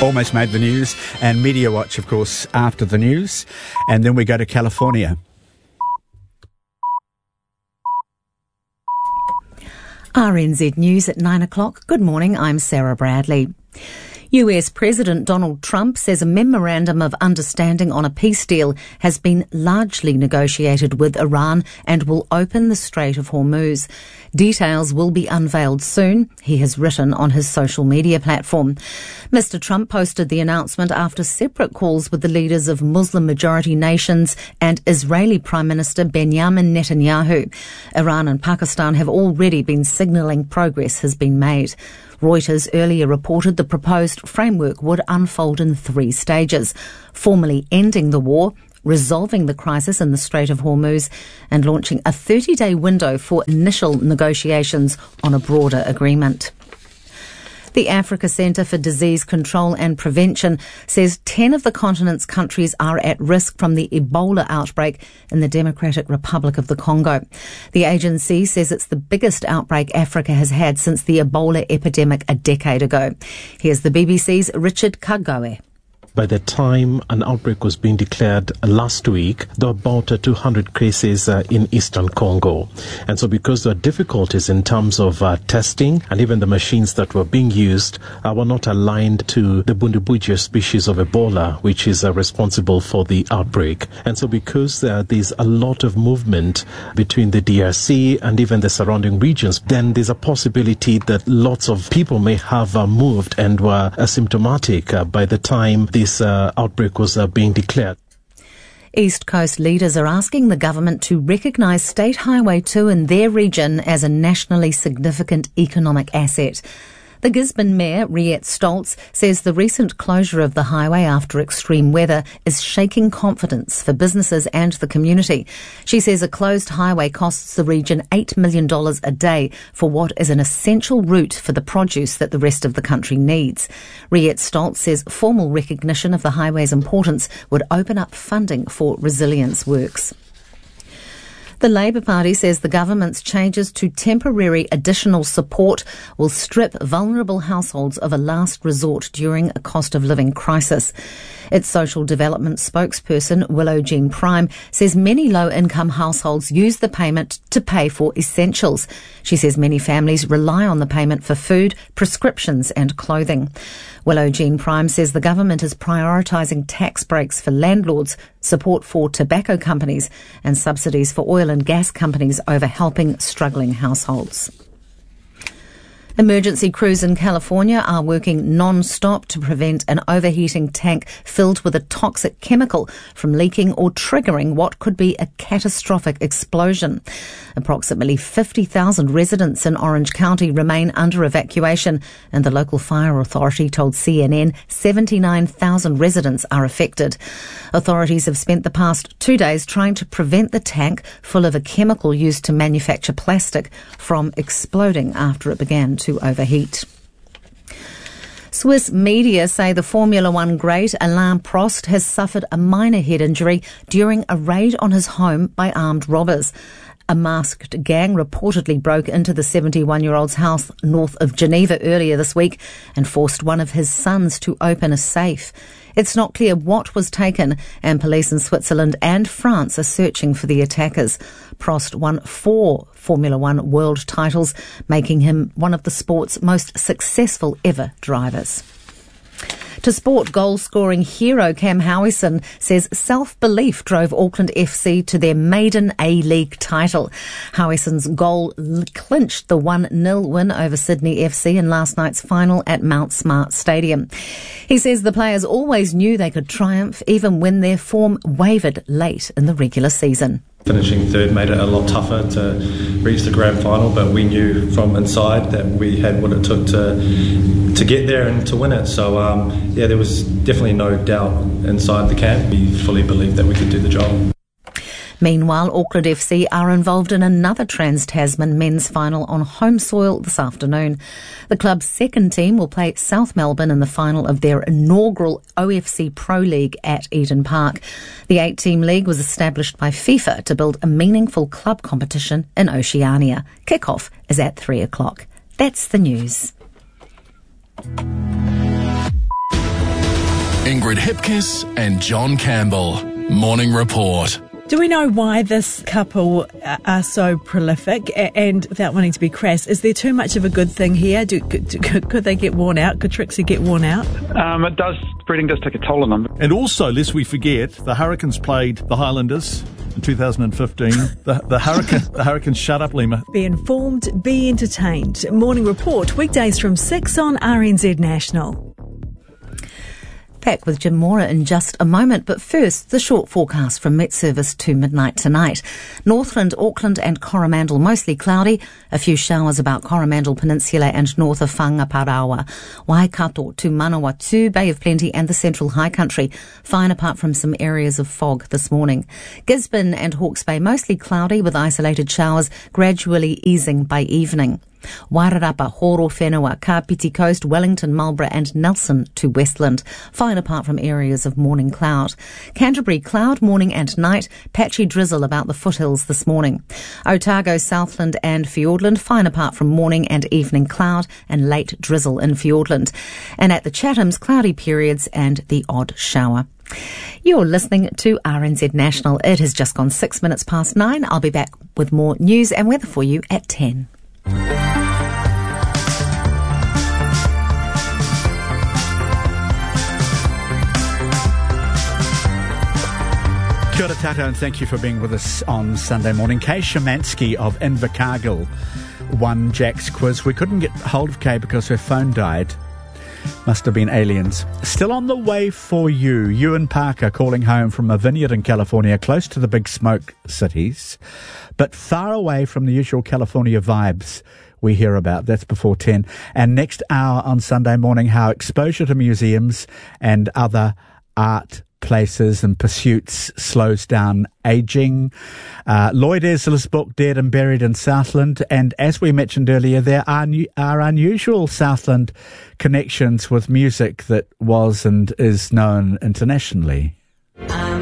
Almost made the news, and Media Watch, of course, after the news. And then we go to California. RNZ News at 9 o'clock. Good morning, I'm Sarah Bradley. US President Donald Trump says a memorandum of understanding on a peace deal has been largely negotiated with Iran and will open the Strait of Hormuz. Details will be unveiled soon, he has written on his social media platform. Mr. Trump posted the announcement after separate calls with the leaders of Muslim-majority nations and Israeli Prime Minister Benjamin Netanyahu. Iran and Pakistan have already been signalling progress has been made. Reuters earlier reported the proposed framework would unfold in 3 stages: formally ending the war, resolving the crisis in the Strait of Hormuz, and launching a 30-day window for initial negotiations on a broader agreement. The Africa Centre for Disease Control and Prevention says 10 of the continent's countries are at risk from the Ebola outbreak in the Democratic Republic of the Congo. The agency says it's the biggest outbreak Africa has had since the Ebola epidemic a decade ago. Here's the BBC's Richard Kagoe. By the time an outbreak was being declared last week, there were about 200 cases in eastern Congo. And so because there are difficulties in terms of testing, and even the machines that were being used were not aligned to the Bundibugyo species of Ebola, which is responsible for the outbreak. And so because there's a lot of movement between the DRC and even the surrounding regions, then there's a possibility that lots of people may have moved and were asymptomatic by the time this outbreak was being declared. East Coast leaders are asking the government to recognise State Highway 2 in their region as a nationally significant economic asset. The Gisborne Mayor, Riette Stoltz, says the recent closure of the highway after extreme weather is shaking confidence for businesses and the community. She says a closed highway costs the region $8 million a day for what is an essential route for the produce that the rest of the country needs. Riette Stoltz says formal recognition of the highway's importance would open up funding for resilience works. The Labour Party says the government's changes to temporary additional support will strip vulnerable households of a last resort during a cost of living crisis. Its social development spokesperson, Willow Jean Prime, says many low-income households use the payment to pay for essentials. She says many families rely on the payment for food, prescriptions and clothing. Willow Jean Prime says the government is prioritising tax breaks for landlords, support for tobacco companies and subsidies for oil and gas companies over helping struggling households. Emergency crews in California are working non-stop to prevent an overheating tank filled with a toxic chemical from leaking or triggering what could be a catastrophic explosion. Approximately 50,000 residents in Orange County remain under evacuation, and the local fire authority told CNN 79,000 residents are affected. Authorities have spent the past 2 days trying to prevent the tank, full of a chemical used to manufacture plastic, from exploding after it began to overheat. Swiss media say the Formula One great Alain Prost has suffered a minor head injury during a raid on his home by armed robbers. A masked gang reportedly broke into the 71-year-old's house north of Geneva earlier this week and forced one of his sons to open a safe. It's not clear what was taken, and police in Switzerland and France are searching for the attackers. Prost won 4 Formula One world titles, making him one of the sport's most successful ever drivers. To sport, goal-scoring hero Cam Howison says self-belief drove Auckland FC to their maiden A-League title. Howison's goal clinched the 1-0 win over Sydney FC in last night's final at Mount Smart Stadium. He says the players always knew they could triumph even when their form wavered late in the regular season. Finishing third made it a lot tougher to reach the grand final, but we knew from inside that we had what it took to get there and to win it. So, there was definitely no doubt inside the camp. We fully believed that we could do the job. Meanwhile, Auckland FC are involved in another Trans-Tasman men's final on home soil this afternoon. The club's second team will play South Melbourne in the final of their inaugural OFC Pro League at Eden Park. The 8-team league was established by FIFA to build a meaningful club competition in Oceania. Kick-off is at 3 o'clock. That's the news. Ingrid Hipkiss and John Campbell. Morning Report. Do we know why this couple are so prolific? And without wanting to be crass, is there too much of a good thing here? Could they get worn out? Could Trixie get worn out? It does. Breeding does take a toll on them. And also, lest we forget, the Hurricanes played the Highlanders in 2015. The Hurricanes, shut up, Lima. Be informed, be entertained. Morning Report, weekdays from 6 on RNZ National. Back with Jim Mora in just a moment, but first, the short forecast from Met Service to midnight tonight. Northland, Auckland and Coromandel mostly cloudy. A few showers about Coromandel Peninsula and north of Whangaparaoa. Waikato to Manawatu, Bay of Plenty and the Central High Country. Fine apart from some areas of fog this morning. Gisborne and Hawke's Bay mostly cloudy with isolated showers gradually easing by evening. Wairarapa, Horo Whenua, Kapiti Coast, Wellington, Marlborough and Nelson to Westland. Fine apart from areas of morning cloud. Canterbury, cloud morning and night. Patchy drizzle about the foothills this morning. Otago, Southland and Fiordland. Fine apart from morning and evening cloud and late drizzle in Fiordland. And at the Chathams, cloudy periods and the odd shower. You're listening to RNZ National. It has just gone 6 minutes past 9. I'll be back with more news and weather for you at 10. Kia ora tātou and thank you for being with us on Sunday morning. Kay Szymanski of Invercargill won Jack's quiz. We couldn't get hold of Kay because her phone died. Must have been aliens. Still on the way for you. Ewan Parker calling home from a vineyard in California close to the big smoke cities, but far away from the usual California vibes we hear about. That's before 10. And next hour on Sunday morning, how exposure to museums and other art places and pursuits slows down ageing. Lloyd Esler's book, Dead and Buried in Southland. And as we mentioned earlier, there are unusual Southland connections with music that was and is known internationally.